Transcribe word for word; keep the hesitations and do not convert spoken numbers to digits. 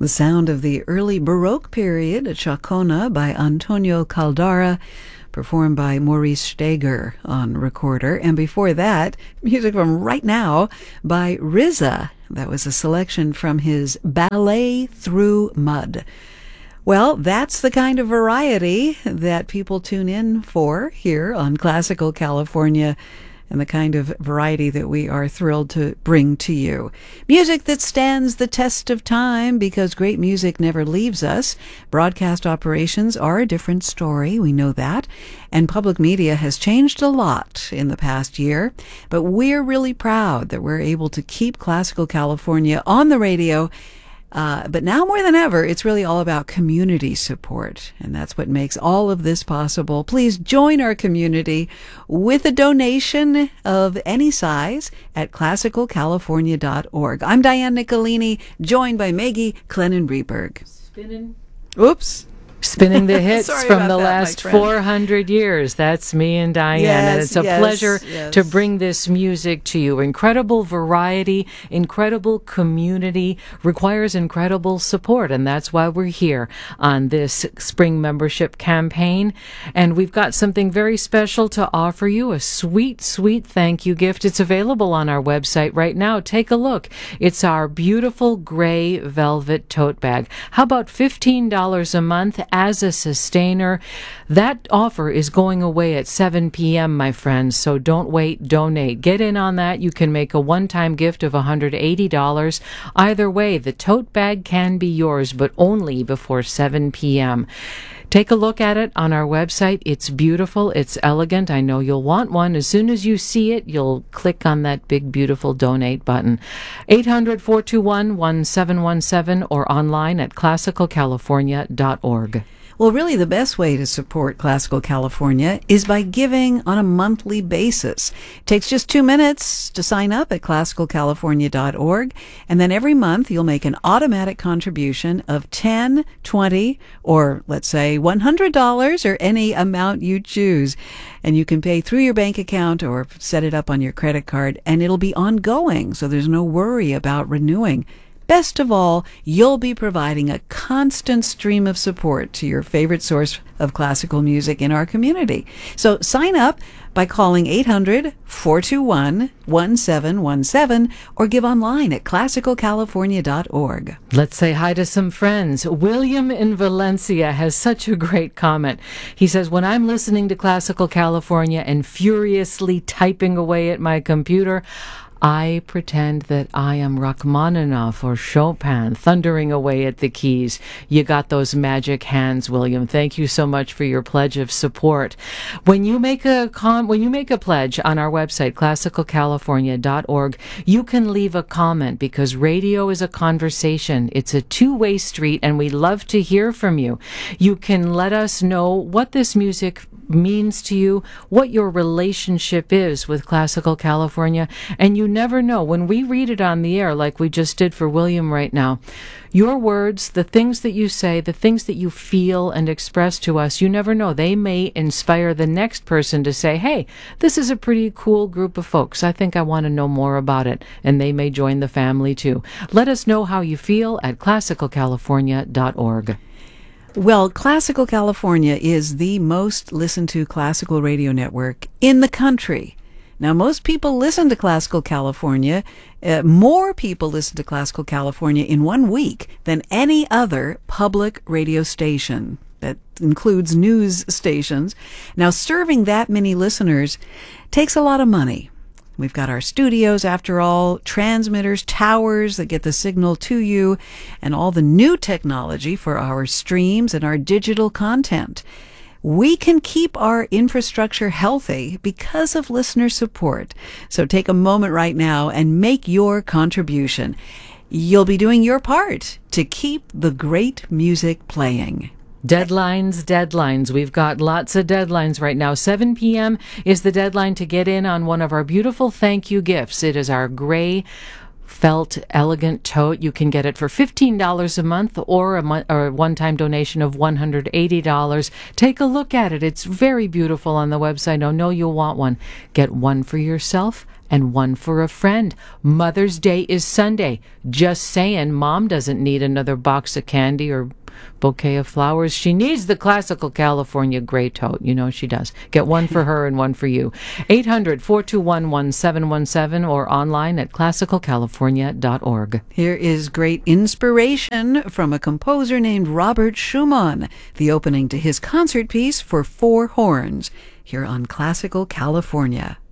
The sound of the early Baroque period, Chacona by Antonio Caldara, performed by Maurice Steger on recorder. And before that, music from Right Now by R Z A. That was a selection from his Ballet Through Mud. Well, that's the kind of variety that people tune in for here on Classical California, and the kind of variety that we are thrilled to bring to you. Music that stands the test of time, because great music never leaves us. Broadcast operations are a different story, we know that, and public media has changed a lot in the past year, but we're really proud that we're able to keep Classical California on the radio. Uh, but now more than ever, it's really all about community support, and that's what makes all of this possible. Please join our community with a donation of any size at classical california dot org. I'm Diane Nicolini, joined by Maggie Clennon-Reberg. Spinning. Oops. Spinning the hits from the that, last four hundred years. That's me and Diane. Yes, and it's a yes, pleasure yes. to bring this music to you. Incredible variety, incredible community, requires incredible support. And that's why we're here on this spring membership campaign. And we've got something very special to offer you, a sweet, sweet thank you gift. It's available on our website right now. Take a look. It's our beautiful gray velvet tote bag. How about fifteen dollars a month as a sustainer? That offer is going away at seven p.m., my friends, so don't wait, donate. Get in on that. You can make a one-time gift of one hundred eighty dollars. Either way, the tote bag can be yours, but only before seven p.m. Take a look at it on our website. It's beautiful. It's elegant. I know you'll want one. As soon as you see it, you'll click on that big, beautiful donate button. eight hundred, four two one, one seven one seven or online at classical california dot org. Well, really the best way to support Classical California is by giving on a monthly basis. It takes just two minutes to sign up at classical california dot org, and then every month you'll make an automatic contribution of ten, twenty, or let's say one hundred dollars, or any amount you choose. And you can pay through your bank account or set it up on your credit card, and it'll be ongoing, so there's no worry about renewing. Best of all, you'll be providing a constant stream of support to your favorite source of classical music in our community. So sign up by calling eight hundred, four two one, one seven one seven or give online at classical california dot org. Let's say hi to some friends. William in Valencia has such a great comment. He says, when I'm listening to Classical California and furiously typing away at my computer, I pretend that I am Rachmaninoff or Chopin, thundering away at the keys. You got those magic hands, William. Thank you so much for your pledge of support. When you make a com- when you make a pledge on our website, classical california dot org, you can leave a comment, because radio is a conversation. It's a two-way street, and we love to hear from you. You can let us know what this music means to you, what your relationship is with Classical California, and you never know. When we read it on the air, like we just did for William right now, your words, the things that you say, the things that you feel and express to us, you never know. They may inspire the next person to say, hey, this is a pretty cool group of folks. I think I want to know more about it. And they may join the family too. Let us know how you feel at classical california dot org. Well, Classical California is the most listened to classical radio network in the country. Now, most people listen to Classical California. Uh, more people listen to Classical California in one week than any other public radio station. That includes news stations. Now, serving that many listeners takes a lot of money. We've got our studios, after all, transmitters, towers that get the signal to you, and all the new technology for our streams and our digital content. We can keep our infrastructure healthy because of listener support. So take a moment right now and make your contribution. You'll be doing your part to keep the great music playing. Deadlines, deadlines. We've got lots of deadlines right now. seven p.m. is the deadline to get in on one of our beautiful thank you gifts. It is our gray felt elegant tote. You can get it for fifteen dollars a month or a, mo- or a one-time donation of one hundred eighty dollars. Take a look at it. It's very beautiful on the website. I know you'll want one. Get one for yourself and one for a friend. Mother's Day is Sunday. Just saying, Mom doesn't need another box of candy or bouquet of flowers. She needs the Classical California gray tote. You know she does. Get one for her and one for you. eight hundred, four two one, one seven one seven or online at classical california dot org. Here is great inspiration from a composer named Robert Schumann, the opening to his concert piece for four horns, here on Classical California.